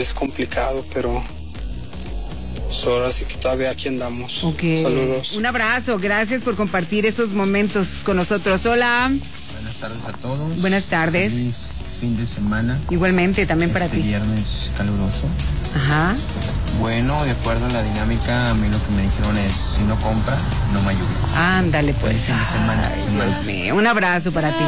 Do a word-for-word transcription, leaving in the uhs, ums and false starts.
es complicado, pero pues ahora sí que todavía aquí andamos. Okay. Saludos. Un abrazo, gracias por compartir esos momentos con nosotros. Hola. Buenas tardes a todos. Buenas tardes. Feliz fin de semana. Igualmente, también este para ti. Viernes caluroso. Ajá. Bueno, de acuerdo a la dinámica, a mí lo que me dijeron es, si no compra, no me ayude. Ándale, pues. Feliz fin de semana. Ay, semana. Dios mío. Un abrazo para ti.